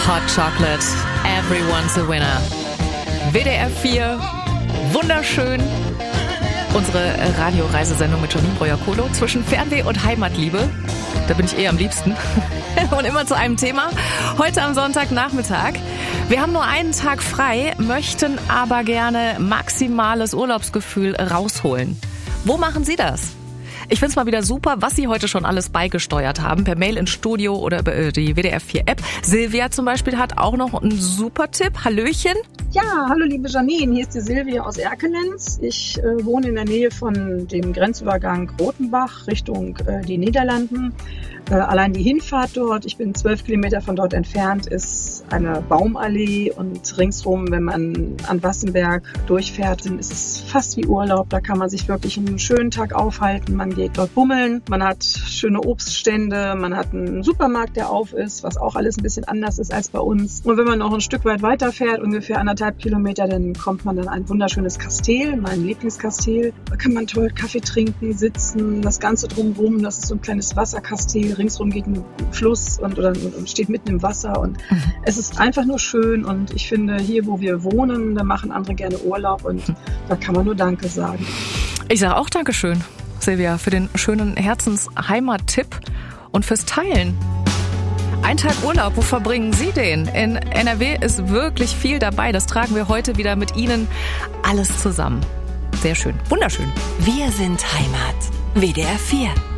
Hot Chocolate, everyone's a winner. WDR 4, wunderschön. Unsere Radioreisesendung mit Janine Breuer-Kohlo zwischen Fernweh und Heimatliebe. Da bin ich am liebsten. Und immer zu einem Thema. Heute am Sonntagnachmittag. Wir haben nur einen Tag frei, möchten aber gerne maximales Urlaubsgefühl rausholen. Wo machen Sie das? Ich finde es mal wieder super, was Sie heute schon alles beigesteuert haben, per Mail ins Studio oder über die WDR 4 App. Silvia zum Beispiel hat auch noch einen super Tipp. Hallöchen. Ja, hallo liebe Janine, hier ist die Silvia aus Erkelenz. Ich wohne in der Nähe von dem Grenzübergang Rotenbach Richtung die Niederlanden. Allein die Hinfahrt dort, ich bin 12 Kilometer von dort entfernt, ist eine Baumallee und ringsrum, wenn man an Wassenberg durchfährt, ist es fast wie Urlaub. Da kann man sich wirklich einen schönen Tag aufhalten. Man geht dort bummeln, man hat schöne Obststände, man hat einen Supermarkt, der auf ist, was auch alles ein bisschen anders ist als bei uns. Und wenn man noch ein Stück weit weiterfährt, ungefähr 1,5 Kilometer, dann kommt man dann an ein wunderschönes Kastell, mein Lieblingskastell. Da kann man toll Kaffee trinken, sitzen, das Ganze drumherum, das ist so ein kleines Wasserkastell. Ringsrum geht ein Fluss und steht mitten im Wasser und es ist einfach nur schön und ich finde, hier wo wir wohnen, da machen andere gerne Urlaub und da kann man nur Danke sagen. Ich sage auch Dankeschön, Silvia, für den schönen Herzensheimat-Tipp und fürs Teilen. Ein Tag Urlaub, wo verbringen Sie den? In NRW ist wirklich viel dabei, das tragen wir heute wieder mit Ihnen alles zusammen. Sehr schön, wunderschön. Wir sind Heimat. WDR 4.